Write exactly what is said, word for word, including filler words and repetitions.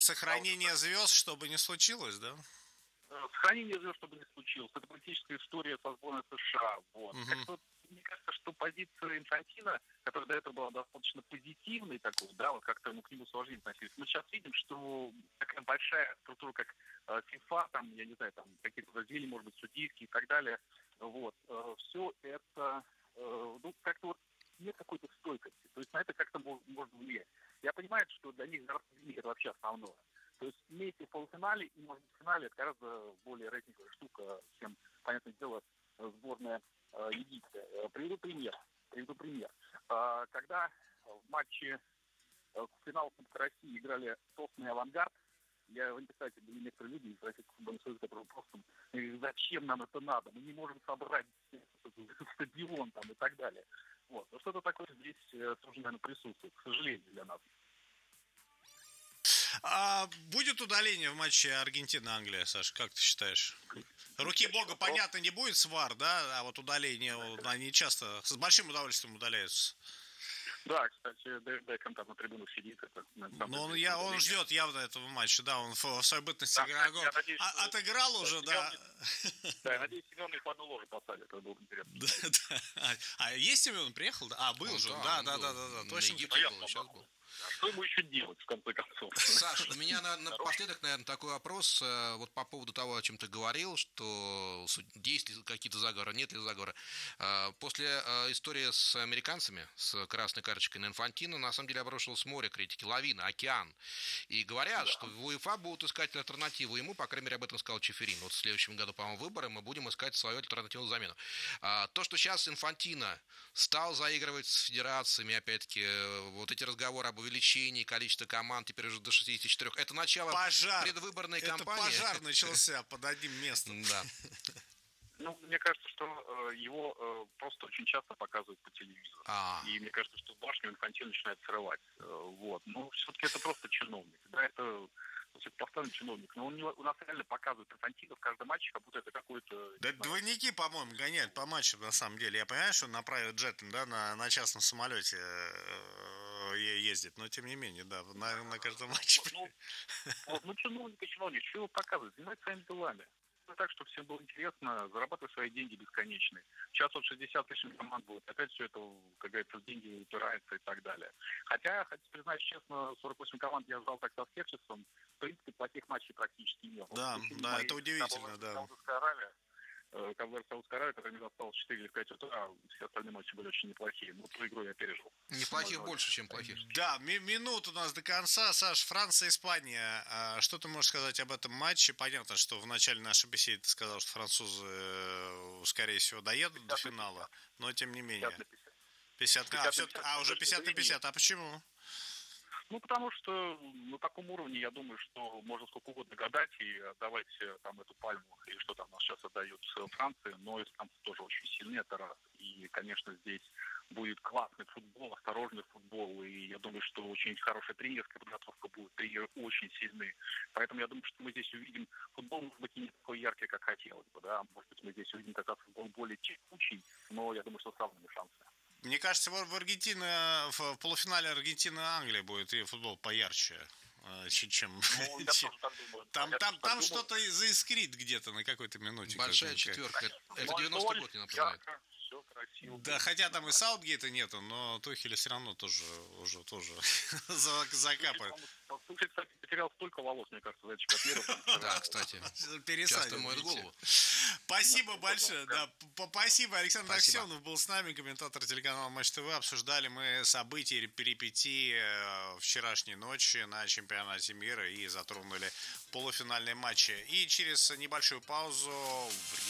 Сохранение звезд, чтобы не случилось, да? Сохранение звезд, чтобы не случилось. Это политическая история со сборной США. Вот. Угу. Как-то, мне кажется, что позиция Инфантино, которая до этого была достаточно позитивной такой, да, вот как-то ну, к нему с уважением относились. Мы сейчас видим, что такая большая структура, как э, ФИФА, там, я не знаю, там какие-то разделения, может быть, судейские и так далее, вот, э, все это, э, ну, как-то вот нет какой-то стойкости. То есть на это как-то можно, можно влиять. Я понимаю, что для них распределение это вообще основное. То есть вместе в полуфинале и, может быть, в финале это гораздо более рейтинговая штука, чем, понятное дело, сборная э, Египта. Э, приведу пример. Приведу пример. Э, когда в матче э, в финал Кубка России играли Тосно и Авангард, я в интернете были некоторые люди из Российского футбольного союза, которые просто говорят, зачем нам это надо? Мы не можем собрать стадион там и так далее. Вот. Но что-то такое здесь э, тоже, наверное, присутствует, к сожалению, для нас. А будет удаление в матче Аргентина-Англия, Саша, как ты считаешь? Руки бога, понятно, не будет свар, да, а вот удаление, они часто с большим удовольствием удаляются. Да, кстати, Дэвид Бекхэм там на трибунах сидит. Это, но он, я, он ждет явно этого матча, да, он в, в своей бытности да, игроком а, отыграл уже, Семен, да. Да, я надеюсь, Семен их в одну ложу посадит, это было интересно. Да, да. А, а есть Семен, приехал? А, был же, да, да, да, да, да, точно. Был, сейчас был. А что ему еще делать, в конце концов? Саш, у меня напоследок, наверное, такой вопрос вот по поводу того, о чем ты говорил, что есть ли какие-то заговоры, нет ли заговора. После истории с американцами, с красной карточкой на Инфантино, на самом деле обрушилось море критики, лавина, океан. И говорят, да. что в УЕФА будут искать альтернативу ему, по крайней мере, об этом сказал Чеферин. Вот в следующем году, по-моему, выборы, мы будем искать свою альтернативную замену. То, что сейчас Инфантино стал заигрывать с федерациями, опять-таки, вот эти разговоры об увеличении количества команд теперь уже до шестидесяти четырёх. Это начало пожар. предвыборной это кампании. Пожар начался под одним местом. Да. Ну, мне кажется, что э, его э, просто очень часто показывают по телевизору. А. И мне кажется, что башню Инфантино начинает срывать. Э, вот. Но все-таки это просто чиновник. Да, это поставленный чиновник. Но он не, у нас реально показывают Инфантино в каждом матче, как будто это какой-то... Да двойники, по-моему, гоняют по матчам, на самом деле. Я понимаю, что он направит джетом, да, на, на частном самолете э, ездит, но тем не менее, да, на, на каждом матче. Ну, ну, ну чиновник и чиновник, что его показывать? Занимается своими делами. Так, чтобы всем было интересно, зарабатывать свои деньги бесконечные. Сейчас вот шестьдесят тысяч команд будет, опять все это, как говорится, в деньги упирается и так далее. Хотя, хочу признать честно, сорок восемь команд я ждал так со скепсисом, в принципе, плохих матчей практически не было. Да, да, моей, это удивительно, да. Саудовская Аравия, КВР Саудовская Аравия, которая мне осталось четыре или пять утра, все остальные матчи были очень неплохие. Но ту игру я пережил. Неплохих Можно больше, чем плохих. Да, ми- минут у нас до конца. Саш, Франция, Испания. А что ты можешь сказать об этом матче? Понятно, что в начале нашей беседы ты сказал, что французы, скорее всего, доедут до финала, но тем не менее. пятьдесят на пятьдесят. А, уже пятьдесят на пятьдесят. А почему? Ну, потому что на таком уровне, я думаю, что можно сколько угодно гадать и отдавать там эту пальму, или что там нас сейчас отдают Франции, но испанцы тоже очень сильны, это раз. И, конечно, здесь будет классный футбол, осторожный футбол, и я думаю, что очень хорошая тренерская подготовка будет, тренеры очень сильны. Поэтому я думаю, что мы здесь увидим футбол, может быть, и не такой яркий, как хотелось бы, да, может быть, мы здесь увидим как раз футбол более текучий, но я думаю, что с равными шансами. Мне кажется, в Аргентине, в полуфинале Аргентина-Англия будет и футбол поярче, чем... Ну, чем... Там, там, там что-то заискрит где-то на какой-то минуте. Большая четверка. Это девяностый год, не напоминает. Все красиво. Да, хотя там и Саутгейта нету, но Тухеля все равно тоже уже тоже закапает. Тухель, кстати, потерял столько волос, мне кажется, за эти четыре. Да, кстати. Часто моет голову. Спасибо большое. Да, спасибо. Александр Аксенов был с нами, комментатор телеканала Матч ТВ. Обсуждали мы события, перипетии вчерашней ночи на чемпионате мира и затронули полуфинальные матчи. И через небольшую паузу в